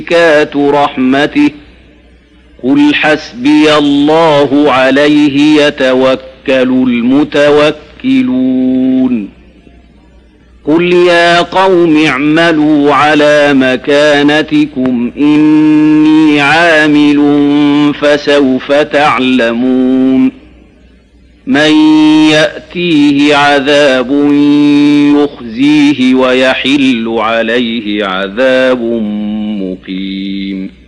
بركات رحمته قل حسبي الله عليه يتوكل المتوكلون قل يا قوم اعملوا على مكانتكم إني عامل فسوف تعلمون من يأتيه عذاب يخزيه ويحل عليه عذاب مقيم